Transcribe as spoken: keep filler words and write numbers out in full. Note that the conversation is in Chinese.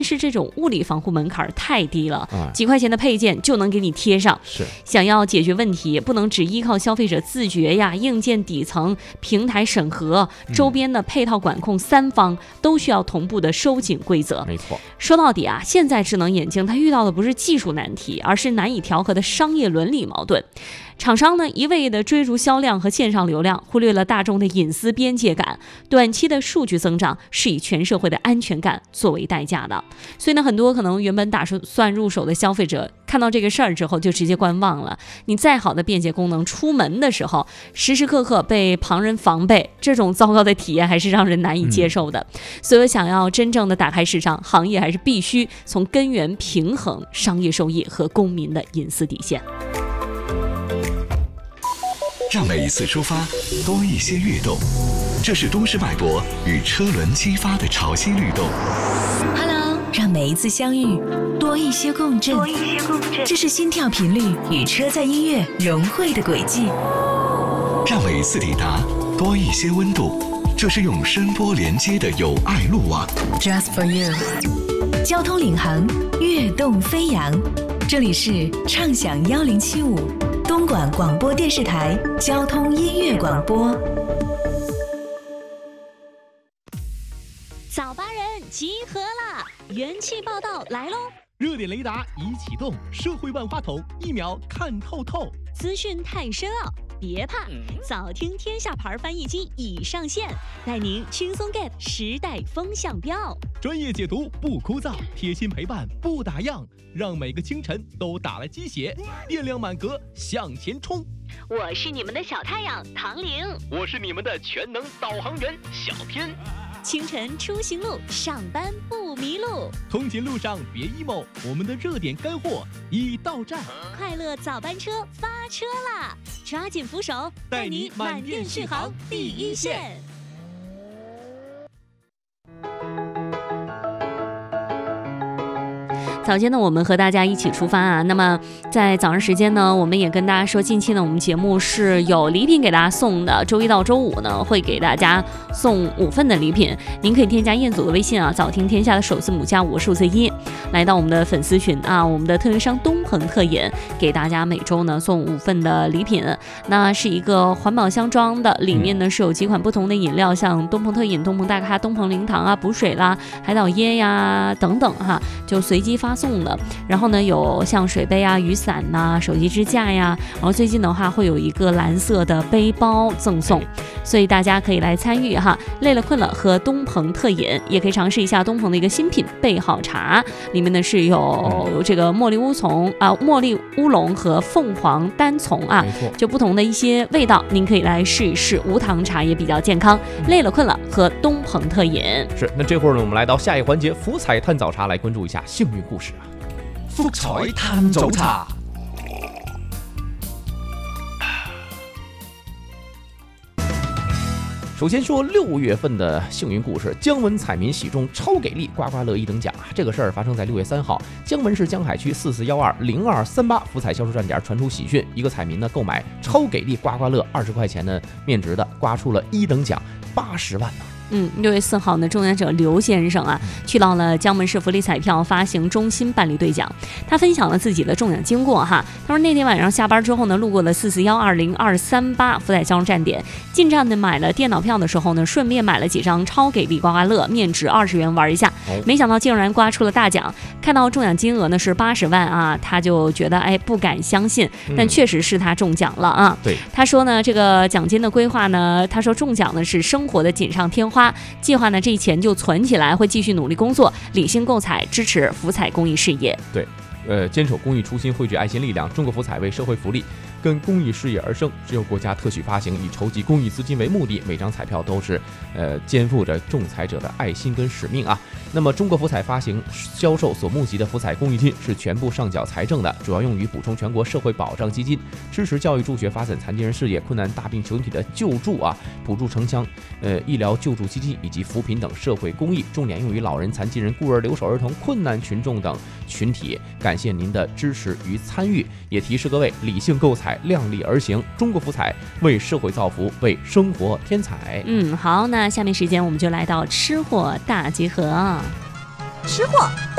是这种物理防护门槛太低了，啊、几块钱的配件就能给你贴上。 是， 想要解决问题，不能只依靠消费者自觉呀，硬件底层、平台审核、周边的配套管控三方、嗯、都需要同步的收紧规则。 没错， 说到底啊，现在智能眼镜它遇到的不是技术难题，而是难以调和的商业伦理矛盾。厂商呢一味的追逐销量和线上流量，忽略了大众的隐私边界感。短期的数据增长是以全社会的安全感作为代价的。所以呢，很多可能原本打算入手的消费者，看到这个事儿之后就直接观望了。你再好的便捷功能，出门的时候时时刻刻被旁人防备，这种糟糕的体验还是让人难以接受的。嗯、所以想要真正的打开市场，行业还是必须从根源平衡商业收益和公民的隐私底线。 让每一次出发多一些跃动，这是都市脉搏与车轮激发的潮汐律动。 Hello， 让每一次相遇多一些共振，多一些共振，这是心跳频率与车载音乐融汇的轨迹。 让每一次抵达多一些温度，这是用声波连接的友爱路网。 Just for you， 交通领航，跃动飞扬。这里是畅享幺零七五。东莞广播电视台交通音乐广播。 早八人集合啦！元气报道来喽！ 热点雷达已启动，社会万花筒一秒看透透。 资讯太深奥，别怕，早听天下牌翻译机已上线，带您轻松 get 时代风向标。 专业解读不枯燥，贴心陪伴不打烊，让每个清晨都打了鸡血，电量满格向前冲。 我是你们的小太阳唐玲， 我是你们的全能导航员小天。 清晨出行路，上班不迷路。 通勤路上别 emo， 我们的热点干货已到站。 快乐早班车发车啦！抓紧扶手， 带你满电续航第一线。 早间呢，我们和大家一起出发啊。那么在早上时间呢，我们也跟大家说，近期呢，我们节目是有礼品给大家送的。周一到周五呢，会给大家送五份的礼品。您可以添加彦祖的微信啊，早听天下的首字母加五数字一，来到我们的粉丝群啊，我们的特约商东鹏特饮给大家每周呢送五份的礼品。那是一个环保箱装的，里面呢是有几款不同的饮料，像东鹏特饮、东鹏大咖、东鹏零糖啊、补水啦、海岛椰呀等等哈，就随机发送的。然后呢，有像水杯啊、雨伞呐、手机支架呀，然后最近的话会有一个蓝色的背包赠送，所以大家可以来参与哈。累了困了喝东鹏特饮，也可以尝试一下东鹏的一个新品备好茶，里面呢是有这个茉莉乌松啊、茉莉乌龙和凤凰单丛啊，就不同的一些味道，您可以来试一试。无糖茶也比较健康。累了困了喝东鹏特饮。 是，那这会儿呢，我们来到下一环节福彩探早茶，来关注一下幸运故事啊。 福彩探早茶。 首先说六月份的幸运故事，姜文彩民喜中超给力刮刮乐一等奖啊！这个事儿发生在六月三号，姜文市江海区四四幺二零二三八福彩销售站点传出喜讯，一个彩民呢购买超给力刮刮乐二十块钱的面值的，刮出了一等奖八十万呢。 嗯，六月四号呢，中奖者刘先生啊，去到了江门市福利彩票发行中心办理兑奖。他分享了自己的中奖经过哈。他说那天晚上下班之后呢，路过了四四幺二零二三八福彩销售站点，进站呢买了电脑票的时候呢，顺便买了几张超给力刮刮乐，面值二十元玩一下。没想到竟然刮出了大奖，看到中奖金额呢是八十万啊，他就觉得哎不敢相信，但确实是他中奖了啊。 对， 他说呢，这个奖金的规划呢，他说中奖呢是生活的锦上添花。计划呢，这钱就存起来，会继续努力工作，理性购彩，支持福彩公益事业。 对，呃，坚守公益初心，汇聚爱心力量。中国福彩为社会福利跟公益事业而生，只有国家特许发行，以筹集公益资金为目的，每张彩票都是呃肩负着中彩者的爱心跟使命啊。那么中国福彩发行销售所募集的福彩公益金是全部上缴财政的，主要用于补充全国社会保障基金，支持教育助学、发展残疾人事业、困难大病群体的救助啊，补助城乡呃医疗救助基金以及扶贫等社会公益，重点用于老人、残疾人、孤儿、留守儿童、困难群众等群体。感谢您的支持与参与，也提示各位理性购彩，量力而行。中国福彩为社会造福，为生活添彩。 嗯，好，那下面时间我们就来到吃货大集合。 吃货